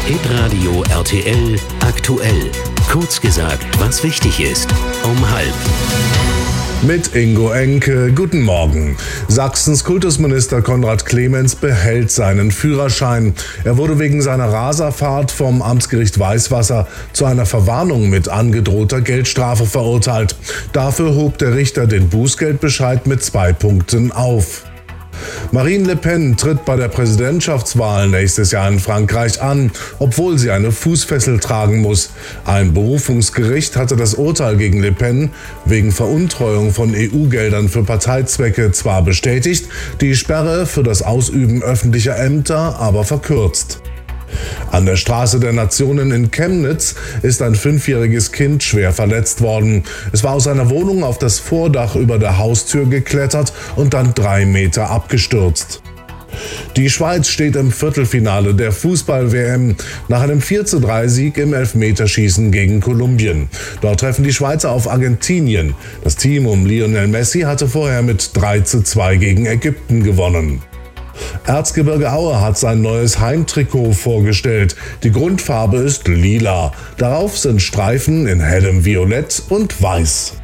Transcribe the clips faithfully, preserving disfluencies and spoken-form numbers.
Hitradio R T L aktuell. Kurz gesagt, was wichtig ist. Um halb. Mit Ingo Enke, guten Morgen. Sachsens Kultusminister Konrad Clemens behält seinen Führerschein. Er wurde wegen seiner Raserfahrt vom Amtsgericht Weißwasser zu einer Verwarnung mit angedrohter Geldstrafe verurteilt. Dafür hob der Richter den Bußgeldbescheid mit zwei Punkten auf. Marine Le Pen tritt bei der Präsidentschaftswahl nächstes Jahr in Frankreich an, obwohl sie eine Fußfessel tragen muss. Ein Berufungsgericht hatte das Urteil gegen Le Pen wegen Veruntreuung von E U-Geldern für Parteizwecke zwar bestätigt, die Sperre für das Ausüben öffentlicher Ämter aber verkürzt. An der Straße der Nationen in Chemnitz ist ein fünfjähriges Kind schwer verletzt worden. Es war aus seiner Wohnung auf das Vordach über der Haustür geklettert und dann drei Meter abgestürzt. Die Schweiz steht im Viertelfinale der Fußball-W M nach einem vier zu drei Sieg im Elfmeterschießen gegen Kolumbien. Dort treffen die Schweizer auf Argentinien. Das Team um Lionel Messi hatte vorher mit drei zu zwei gegen Ägypten gewonnen. Erzgebirge Aue hat sein neues Heimtrikot vorgestellt. Die Grundfarbe ist lila. Darauf sind Streifen in hellem Violett und Weiß.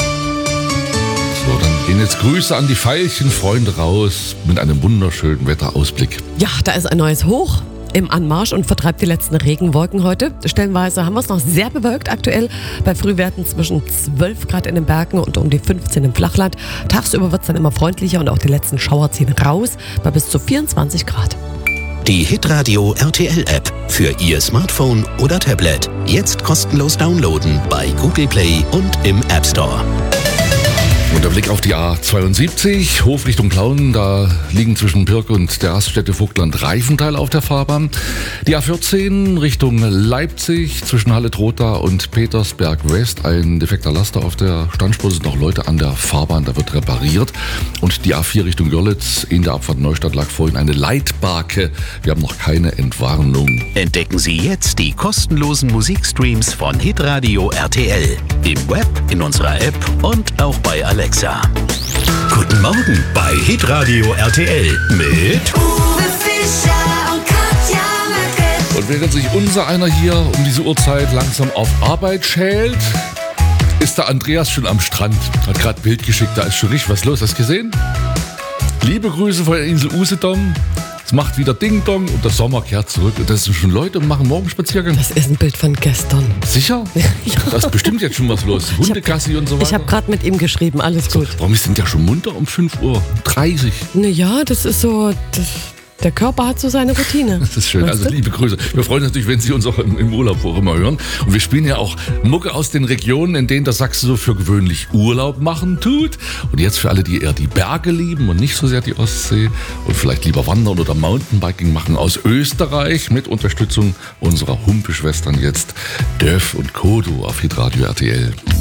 So, dann gehen jetzt Grüße an die Veilchenfreunde raus mit einem wunderschönen Wetterausblick. Ja, da ist ein neues Hoch im Anmarsch und vertreibt die letzten Regenwolken heute. Stellenweise haben wir es noch sehr bewölkt aktuell. Bei Frühwerten zwischen zwölf Grad in den Bergen und um die fünfzehn im Flachland. Tagsüber wird es dann immer freundlicher und auch die letzten Schauer ziehen raus bei bis zu vierundzwanzig Grad. Die Hitradio R T L-App für Ihr Smartphone oder Tablet. Jetzt kostenlos downloaden bei Google Play und im App Store. Und der Blick auf die A zweiundsiebzig, Hof Richtung Plauen, da liegen zwischen Pirk und der Raststätte Vogtland Reifenteile auf der Fahrbahn. Die A vierzehn Richtung Leipzig, zwischen Halle-Trotha und Petersberg West, ein defekter Laster auf der Standspur, sind noch Leute an der Fahrbahn, da wird repariert. Und die A vier Richtung Görlitz, in der Abfahrt Neustadt lag vorhin eine Leitbarke. Wir haben noch keine Entwarnung. Entdecken Sie jetzt die kostenlosen Musikstreams von Hitradio R T L. Im Web, in unserer App und auch bei Alexa. Guten Morgen bei Hitradio R T L mit Uwe Fischer und Katja Merkel. Und während sich unser einer hier um diese Uhrzeit langsam auf Arbeit schält, ist der Andreas schon am Strand. Hat gerade ein Bild geschickt, da ist schon richtig was los. Hast du gesehen? Liebe Grüße von der Insel Usedom. Es macht wieder Ding-Dong und der Sommer kehrt zurück. Und das sind schon Leute und machen morgen Spaziergang. Das ist ein Bild von gestern. Sicher? Ja. Da ist bestimmt jetzt schon was los. Hundegassi und so weiter. Ich habe gerade mit ihm geschrieben, alles gut. So, warum ist denn der schon munter um fünf Uhr dreißig? Naja, das ist so... Das Der Körper hat so seine Routine. Das ist schön. Weißt Also du? liebe Grüße. Wir freuen uns natürlich, wenn Sie uns auch im, im Urlaub auch immer hören. Und wir spielen ja auch Mucke aus den Regionen, in denen der Sachse so für gewöhnlich Urlaub machen tut. Und jetzt für alle, die eher die Berge lieben und nicht so sehr die Ostsee und vielleicht lieber Wandern oder Mountainbiking machen, aus Österreich mit Unterstützung unserer Humpe-Schwestern jetzt Döf und Kodo auf Hitradio R T L.